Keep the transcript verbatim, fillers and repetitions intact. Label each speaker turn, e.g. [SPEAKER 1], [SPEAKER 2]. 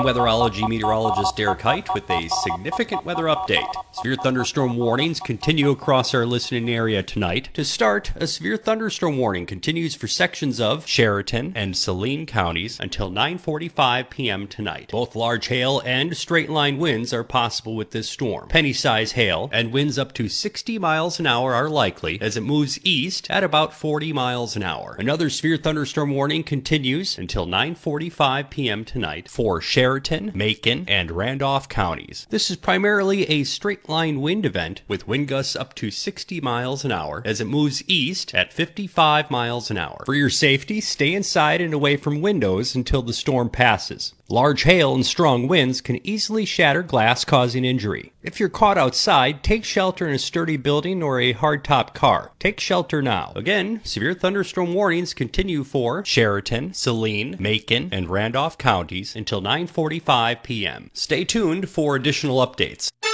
[SPEAKER 1] I'm weatherology meteorologist Derek Height with a significant weather update. Severe thunderstorm warnings continue across our listening area tonight. To start, a severe thunderstorm warning continues for sections of Sheraton and Saline counties until nine forty-five p.m. tonight. Both large hail and straight-line winds are possible with this storm. Penny-size hail and winds up to sixty miles an hour are likely as it moves east at about forty miles an hour. Another severe thunderstorm warning continues until nine forty-five p.m. tonight for Sheraton, Macon, and Randolph counties. This is primarily a straight-line wind event with wind gusts up to sixty miles an hour as it moves east at fifty-five miles an hour. For your safety, stay inside and away from windows until the storm passes. Large hail and strong winds can easily shatter glass, causing injury. If you're caught outside, take shelter in a sturdy building or a hardtop car. Take shelter now. Again, severe thunderstorm warnings continue for Sheraton, Saline, Macon, and Randolph counties until nine forty-five p.m. Stay tuned for additional updates.